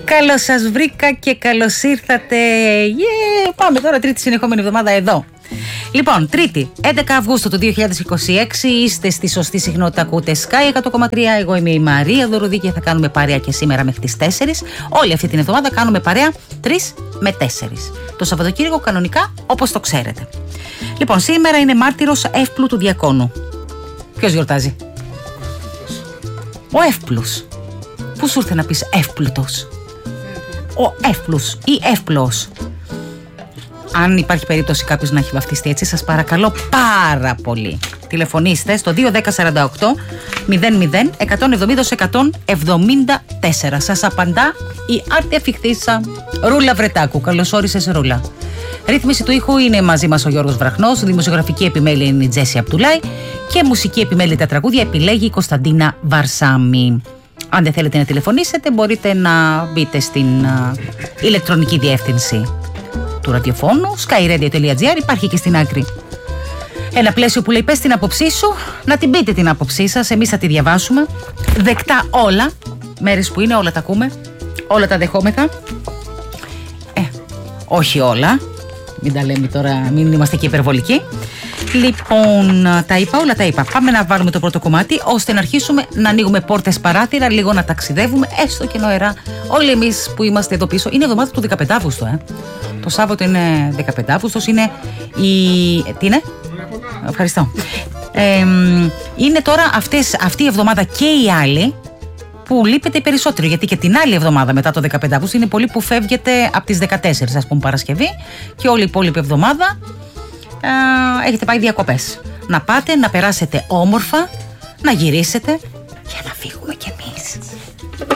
Καλώς σας βρήκα και καλώς ήρθατε. Πάμε τώρα τρίτη συνεχόμενη εβδομάδα εδώ. Λοιπόν, Τρίτη, 11 Αυγούστου του 2026, είστε στη σωστή συχνότητα, ακούτε Sky 100,3. Εγώ είμαι η Μαρία Δωροδίκη και θα κάνουμε παρέα και σήμερα μέχρι τις 4. Όλη αυτή την εβδομάδα κάνουμε παρέα 3 με 4. Το Σαββατοκύριακο κανονικά, όπως το ξέρετε. Λοιπόν, σήμερα είναι μάρτυρος εύπλουτου διακόνου. Ποιος γιορτάζει? Ο εύπλους. Πού σου ήρθε να πεις εύπλουτος? Ο εύπλους ή εύπλος. Αν υπάρχει περίπτωση κάποιος να έχει βαφτιστεί έτσι, σας παρακαλώ πάρα πολύ, τηλεφωνήστε στο 21048 00 170 174. Σας απαντά η άρτια φιχτίσα Ρούλα Βρετάκου. Καλώς όρισες, Ρούλα. Ρύθμιση του ήχου είναι μαζί μας ο Γιώργος Βραχνός, δημοσιογραφική επιμέλεια είναι η Τζέσι Απτουλάη και μουσική επιμέλεια τα τραγούδια επιλέγει η Κωνσταντίνα Βαρσάμι. Αν δεν θέλετε να τηλεφωνήσετε, μπορείτε να μπείτε στην ηλεκτρονική διεύθυνση του ραδιοφώνου skyradio.gr, υπάρχει και στην άκρη ένα πλαίσιο που λέει πες την άποψή σου, να την πείτε την άποψή σας, εμείς θα τη διαβάσουμε, δεκτά όλα, μέρες που είναι όλα τα ακούμε, όλα τα δεχόμεθα, όχι όλα, μην τα λέμε τώρα, μην είμαστε και υπερβολικοί. Λοιπόν, τα είπα, όλα τα είπα. Πάμε να βάλουμε το πρώτο κομμάτι, ώστε να αρχίσουμε να ανοίγουμε πόρτες παράθυρα, λίγο να ταξιδεύουμε, έστω και νοερά. Όλοι εμείς που είμαστε εδώ πίσω, είναι εβδομάδα του 15 Αύγουστου, Το Σάββατο είναι 15 Αύγουστος, είναι η... Τι είναι? Ευχαριστώ. Είναι τώρα αυτή η εβδομάδα και η άλλη που λείπετε περισσότερο, γιατί και την άλλη εβδομάδα μετά το 15 Αύγουστου είναι πολύ που φεύγετε από τις 14, ας πούμε, Παρασκευή, και όλη η υπόλοιπη εβδομάδα έχετε πάει διακοπές. Να πάτε, να περάσετε όμορφα, να γυρίσετε για να φύγουμε κι εμείς.